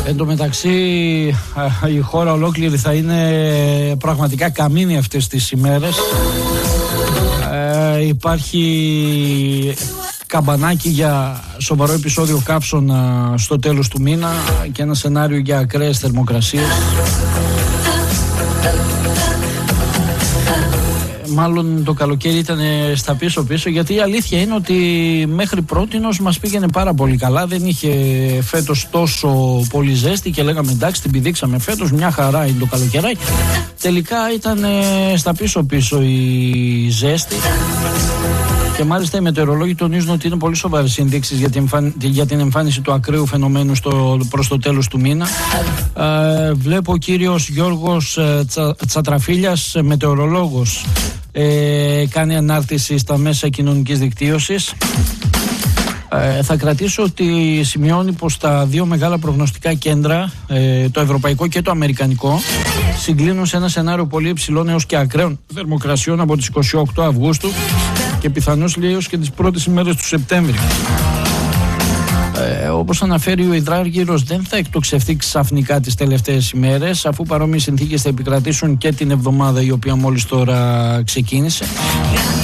Εν τω μεταξύ η χώρα ολόκληρη θα είναι πραγματικά καμίνη αυτές τις ημέρες. Υπάρχει καμπανάκι για σοβαρό επεισόδιο καύσωνα στο τέλος του μήνα και ένα σενάριο για ακραίες θερμοκρασίες. Μάλλον το καλοκαίρι ήταν στα πίσω, γιατί η αλήθεια είναι ότι μέχρι πρότινος μας πήγαινε πάρα πολύ καλά. Δεν είχε φέτος τόσο πολύ ζέστη και λέγαμε εντάξει, την πηδήξαμε φέτος, μια χαρά είναι το καλοκαιράκι. Τελικά ήταν στα πίσω η ζέστη. Και μάλιστα οι μετεωρολόγοι τονίζουν ότι είναι πολύ σοβαρές ενδείξεις για την εμφάνιση του ακραίου φαινομένου προς το τέλος του μήνα. Βλέπω ο κύριος Γιώργος Τσατραφίλιας, μετεωρολόγος, κάνει ανάρτηση στα μέσα κοινωνικής δικτύωσης. Θα κρατήσω ότι σημειώνει πως τα δύο μεγάλα προγνωστικά κέντρα, το ευρωπαϊκό και το αμερικανικό, συγκλίνουν σε ένα σενάριο πολύ υψηλών έως και ακραίων θερμοκρασιών από τις 28 Αυγούστου και πιθανώς λέει έως και τις πρώτες ημέρες του Σεπτέμβρη. Όπως αναφέρει ο Υδράργυρος, δεν θα εκτοξευτεί ξαφνικά τις τελευταίες ημέρες, αφού παρόμοιες συνθήκες θα επικρατήσουν και την εβδομάδα η οποία μόλις τώρα ξεκίνησε.